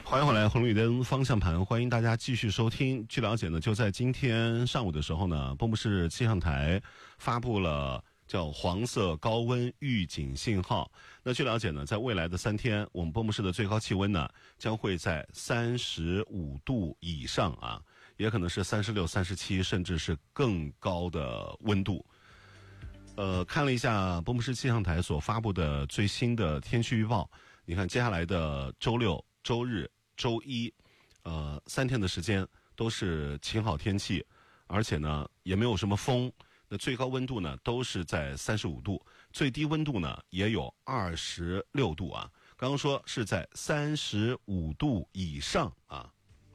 欢迎回来，红绿灯方向盘，欢迎大家继续收听。据了解呢，就在今天上午的时候呢，蚌埠市气象台发布了叫黄色高温预警信号。那据了解呢，在未来的3天，我们蚌埠市的最高气温呢将会在35度以上啊，也可能是36、37，甚至是更高的温度。看了一下蚌埠市气象台所发布的最新的天气预报，你看接下来的周六、周日、周一，3天的时间都是晴好天气，而且呢也没有什么风。那最高温度呢都是在35度，最低温度呢也有26度啊。刚刚说是在35度以上啊。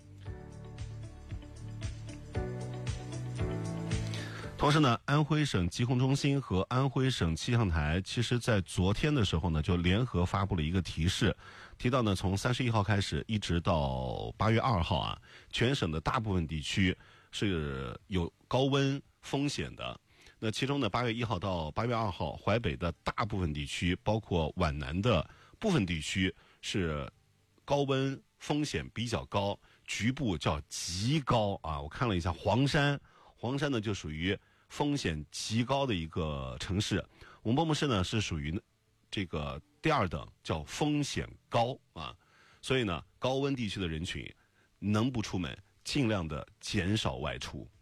同时呢，安徽省疾控中心和安徽省气象台其实在昨天的时候呢就联合发布了一个提示，提到呢从31号开始一直到8月2号啊，全省的大部分地区是有高温风险的。那其中呢8月1号到8月2号，淮北的大部分地区包括皖南的部分地区是高温风险比较高，局部叫极高啊。我看了一下黄山呢就属于风险极高的一个城市，我们蚌埠市呢是属于这个第2等，叫风险高啊。所以呢，高温地区的人群能不出门，尽量的减少外出。